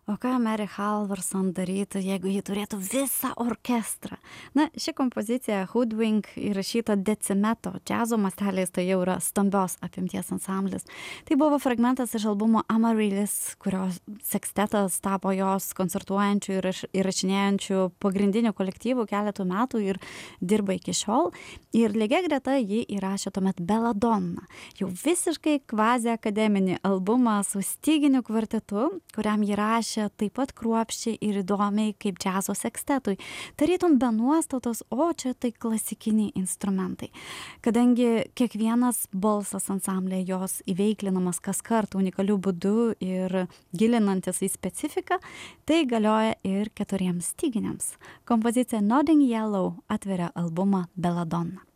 O ką Mary Halvorson darytų, jeigu ji turėtų visą orkestrą? Na, ši kompozicija Hoodwink įrašyta decimeto džiazo masteliais, tai jau yra stambios apimties ansamblis. Tai buvo fragmentas iš albumo Amaryllis, kurios sekstetas tapo jos koncertuojančių ir įrašinėjančių pagrindinių kolektyvų keletų metų ir dirba iki šiol. Ir lygia greta ji įrašė tuomet Belladonna, jau visiškai kvazi akademinį albumą su styginiu kvartetu, kuriam ji rašė taip pat kruopščiai ir įdomiai kaip džiazo sekstetui. Tarytum be nuostatos, o čia tai klasikiniai instrumentai. Kadangi kiekvienas balsas ansamblė jos įveiklinamas kaskart unikaliu būdu ir gilinantis į specifiką, tai galioja ir 4 styginiams. Kompozicija Nodding Yellow atveria albumą Belladonna.